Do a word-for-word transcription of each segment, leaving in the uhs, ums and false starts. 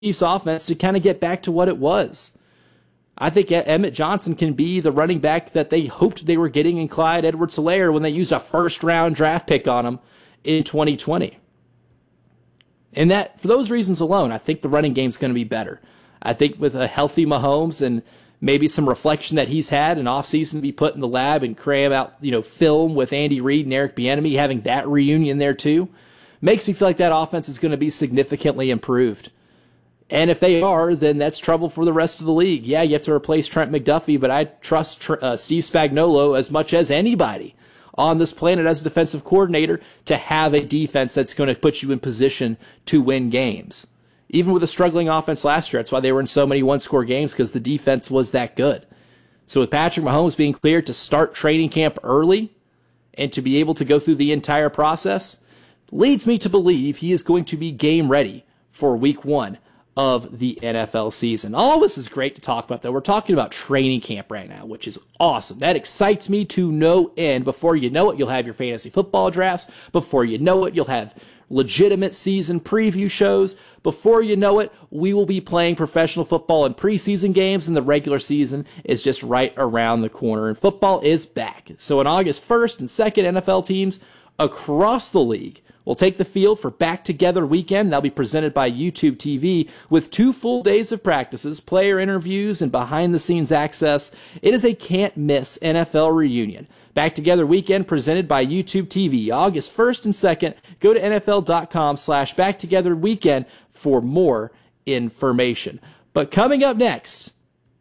Chiefs offense to kind of get back to what it was. I think Emmett Johnson can be the running back that they hoped they were getting in Clyde Edwards-Helaire when they used a first-round draft pick on him in twenty twenty. And that, for those reasons alone, I think the running game's going to be better. I think with a healthy Mahomes and maybe some reflection that he's had an offseason to be put in the lab and cram out, you know, film with Andy Reid and Eric Bieniemy, having that reunion there too, makes me feel like that offense is going to be significantly improved. And if they are, then that's trouble for the rest of the league. Yeah, you have to replace Trent McDuffie, but I trust uh, Steve Spagnuolo as much as anybody on this planet as a defensive coordinator to have a defense that's going to put you in position to win games. Even with a struggling offense last year, that's why they were in so many one-score games, because the defense was that good. So with Patrick Mahomes being cleared to start training camp early and to be able to go through the entire process, leads me to believe he is going to be game ready for week one of the N F L season. All this is great to talk about, though. We're talking about training camp right now, which is awesome. That excites me to no end. Before you know it, you'll have your fantasy football drafts. Before you know it, you'll have legitimate season preview shows. Before you know it, we will be playing professional football in preseason games, and the regular season is just right around the corner. And football is back. So on August first and second, N F L teams across the league will take the field for Back Together Weekend. That'll be presented by YouTube T V with two full days of practices, player interviews, and behind-the-scenes access. It is a can't-miss N F L reunion. Back Together Weekend presented by YouTube T V, August first and second. Go to N F L dot com slash Back Together Weekend for more information. But coming up next,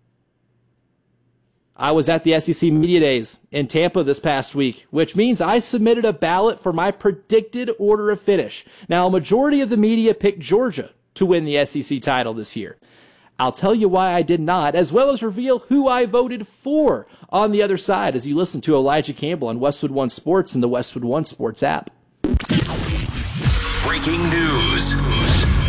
I was at the S E C Media Days in Tampa this past week, which means I submitted a ballot for my predicted order of finish. Now, a majority of the media picked Georgia to win the S E C title this year. I'll tell you why I did not, as well as reveal who I voted for on the other side as you listen to Elijah Campbell on Westwood One Sports and the Westwood One Sports app. Breaking news.